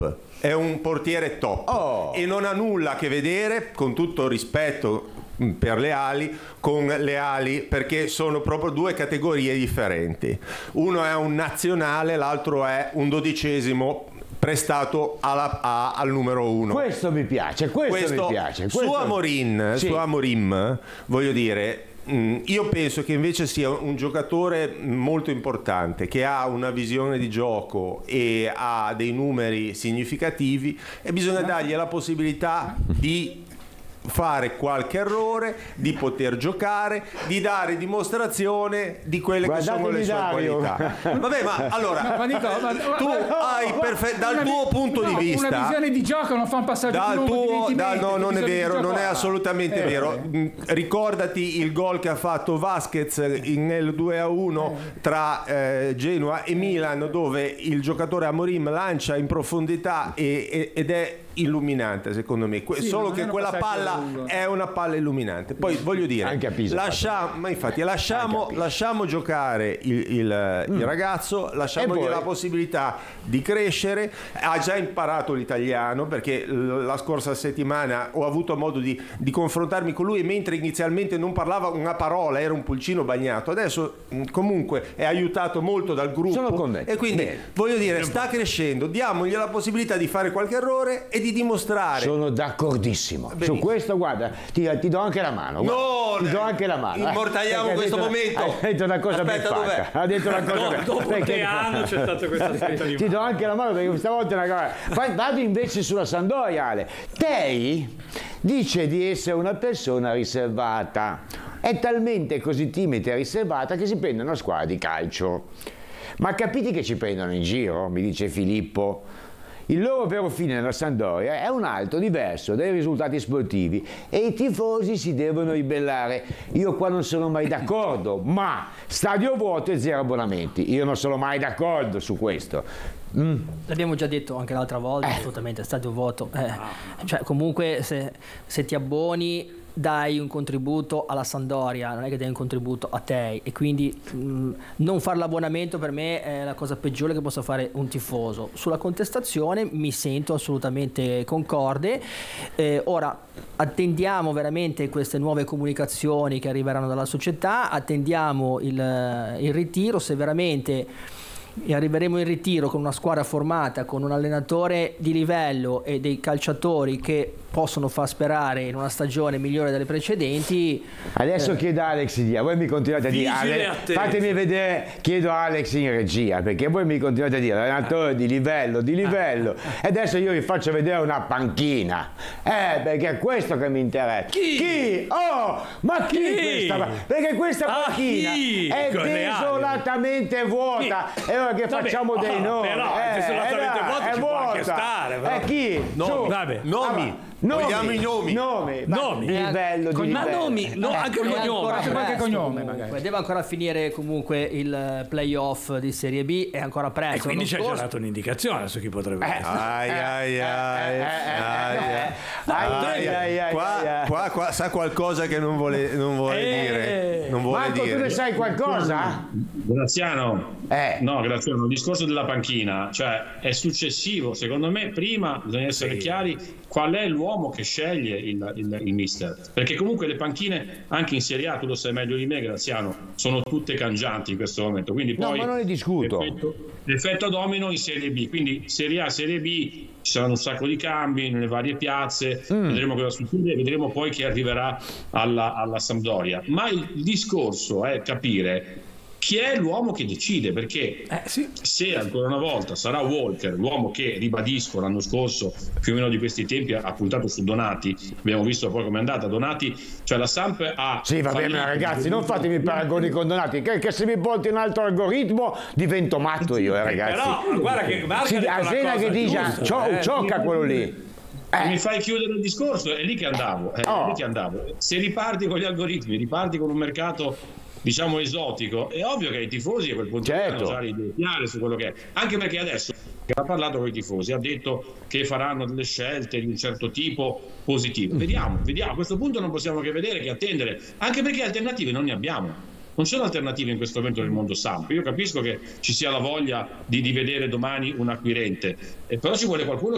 È un portiere top e non ha nulla a che vedere, con tutto rispetto per le ali, con le ali, perché sono proprio due categorie differenti. Uno è un nazionale, l'altro è un 12° prestato al numero 1. Questo mi piace, questo mi piace. Su Amorim, voglio dire, io penso che invece sia un giocatore molto importante, che ha una visione di gioco e ha dei numeri significativi, e bisogna dargli la possibilità di fare qualche errore, di poter giocare, di dare dimostrazione di quelle che sono le sue qualità. Vabbè, ma allora tu hai dal tuo punto di vista una visione di gioco non fa un passaggio no, non è vero, non è assolutamente vero. Ricordati il gol che ha fatto Vasquez nel 2-1 tra Genoa e Milan, dove il giocatore Amorim lancia in profondità ed è illuminante, secondo me. Solo che quella palla è una palla illuminante. Poi voglio dire, anche a Pisa, lasciamo giocare il ragazzo, lasciamogli la possibilità di crescere. Ha già imparato l'italiano, perché la scorsa settimana ho avuto modo di confrontarmi con lui, e mentre inizialmente non parlava una parola, era un pulcino bagnato, adesso comunque è aiutato molto dal gruppo, e quindi voglio dire, sta crescendo, diamogli la possibilità di fare qualche errore e di dimostrare. Sono d'accordissimo. Benissimo. Su questo, guarda, ti do anche la mano. Ti do anche la mano. Immortaliamo questo momento. Ha detto una cosa ben fatta. Dov'è? Ha detto una cosa ben fatta. Dopo 3 anni c'è stato questo aspetto di ti do anche la mano, perché stavolta è una cosa. Vado invece sulla Sampdoria, Ale. Tei dice di essere una persona riservata. È talmente così timida e riservata che si prende una squadra di calcio. Ma capiti che ci prendono in giro? Mi dice Filippo. Il loro vero fine nella Sampdoria è un altro, diverso dai risultati sportivi, e i tifosi si devono ribellare. Io qua non sono mai d'accordo, ma stadio vuoto e 0 abbonamenti. Io non sono mai d'accordo su questo. L'abbiamo già detto anche l'altra volta, assolutamente, stadio vuoto. Cioè, comunque se ti abboni dai un contributo alla Sampdoria, non è che dai un contributo a te, e quindi non fare l'abbonamento per me è la cosa peggiore che possa fare un tifoso. Sulla contestazione mi sento assolutamente concorde. Ora attendiamo veramente queste nuove comunicazioni che arriveranno dalla società, attendiamo il ritiro, se veramente arriveremo in ritiro con una squadra formata, con un allenatore di livello e dei calciatori che possono far sperare in una stagione migliore delle precedenti. Adesso chiedo a Alex di dire, voi mi continuate a dire, fatemi vedere, chiedo a Alex in regia, perché voi mi continuate a dire allenatore di livello, e adesso io vi faccio vedere una panchina, perché è questo che mi interessa. Chi? Oh, ma chi questa? Perché questa panchina è desolatamente vuota. E ora che facciamo dei nomi? Però desolatamente vuota, ci può anche stare. Chi? Nomi. Vogliamo i nomi. Livello di ma nomi, anche cognome magari. Deve ancora finire comunque il playoff di Serie B, è ancora presto. E quindi ci hai già dato un'indicazione su chi potrebbe essere. Qua sa qualcosa che non vuole dire. Marco, tu ne sai qualcosa? Graziano. No, Graziano, il discorso della panchina, cioè è successivo, secondo me. Prima bisogna essere chiari qual è l'uomo che sceglie il mister, perché comunque le panchine anche in Serie A, tu lo sai meglio di me, Graziano, sono tutte cangianti in questo momento, quindi poi ma non ne discuto. L'effetto domino in Serie B, quindi Serie A, Serie B, ci saranno un sacco di cambi nelle varie piazze, vedremo cosa succede, vedremo poi chi arriverà alla Sampdoria, ma il discorso è capire chi è l'uomo che decide, perché se ancora una volta sarà Walker l'uomo che, ribadisco, l'anno scorso più o meno di questi tempi ha puntato su Donati, abbiamo visto poi com'è andata Donati, cioè la Samp ha va bene ragazzi, non fatemi paragoni con Donati, che se mi porti un altro algoritmo divento matto io, ragazzi. Però guarda che Asena che dice ciocca quello lì. Mi fai chiudere il discorso, è lì che andavo, se riparti con gli algoritmi, riparti con un mercato diciamo esotico, è ovvio che i tifosi a quel punto devono usare idee chiare su quello che è, anche perché adesso ha parlato con i tifosi, ha detto che faranno delle scelte di un certo tipo positive. Vediamo, a questo punto non possiamo che vedere, che attendere, anche perché alternative non ne abbiamo. Non c'è un'alternativa in questo momento nel mondo Samp. Io capisco che ci sia la voglia di vedere domani un acquirente, però ci vuole qualcuno